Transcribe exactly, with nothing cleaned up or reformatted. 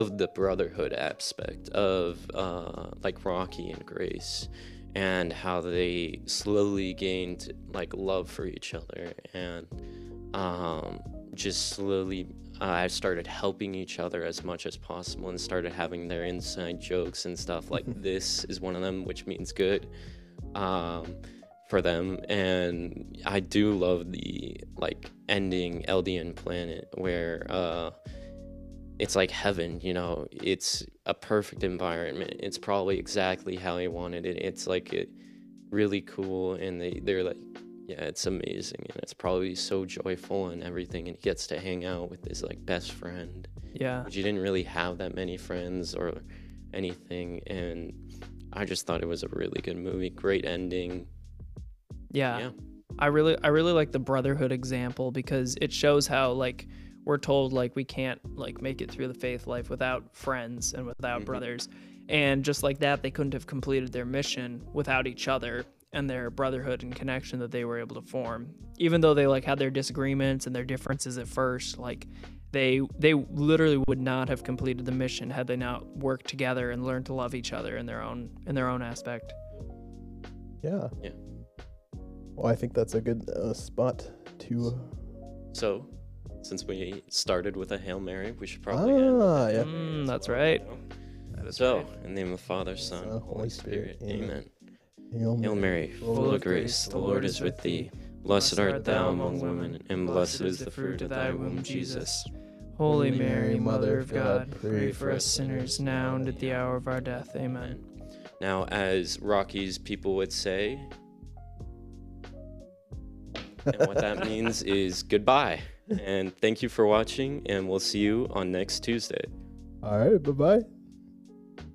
of the brotherhood aspect of uh, like Rocky and Grace, and how they slowly gained like love for each other, and um, just slowly uh, I started helping each other as much as possible, and started having their inside jokes and stuff like this is one of them, which means good. Um, for them. And I do love the like ending Eldian planet where uh it's like heaven, you know. It's a perfect environment. It's probably exactly how I wanted it. It's like it really cool, and they they're like, yeah, it's amazing, and it's probably so joyful and everything, and he gets to hang out with his like best friend, Yeah. which he didn't really have that many friends or anything. And I just thought it was a really good movie, great ending. Yeah. Yeah. I really I really like the brotherhood example because it shows how like we're told like we can't like make it through the faith life without friends and without Mhm. brothers. And just like that, they couldn't have completed their mission without each other and their brotherhood and connection that they were able to form. Even though they like had their disagreements and their differences at first, like they they literally would not have completed the mission had they not worked together and learned to love each other in their own in their own aspect. Yeah. Yeah. Well, I think that's a good uh, spot to. So, since we started with a Hail Mary, we should probably end with Ah, a Hail yeah. Mary Mm, as that's well, right. you know? That is So, right. in the name of the Father, Son, Son, and Holy Spirit, Amen. Hail Hail Mary, full of grace, the Lord is with thee. Blessed art thou among women, and blessed is the fruit of thy womb, Jesus. Holy Mary, Mother of God, pray for us sinners now and at the hour of our death. Amen. Now, as Rocky's people would say, and what that means is goodbye. And thank you for watching, and we'll see you on next Tuesday. All right. Bye bye.